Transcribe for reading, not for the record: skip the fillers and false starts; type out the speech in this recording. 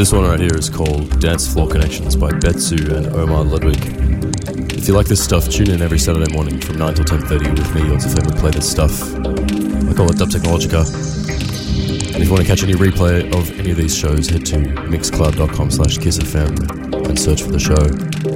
This one right here is called Dance Floor Connections by Betsu and Omar Ludwig. If you like this stuff, tune in every Saturday morning from 9 till 10:30 with me, Odds FM, and play this stuff. I call it Dub Technologica. And if you want to catch any replay of any of these shows, head to mixcloud.com/kissfm and search for the show.